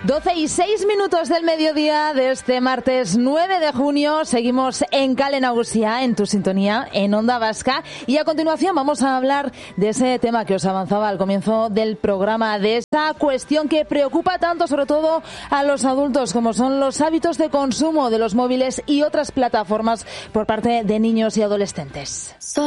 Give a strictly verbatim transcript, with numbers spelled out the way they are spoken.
doce y seis minutos del mediodía de este martes nueve de junio. Seguimos en Kale Nagusia, en tu sintonía, en Onda Vasca. Y a continuación vamos a hablar de ese tema que os avanzaba al comienzo del programa, de esa cuestión que preocupa tanto, sobre todo a los adultos, como son los hábitos de consumo de los móviles y otras plataformas por parte de niños y adolescentes.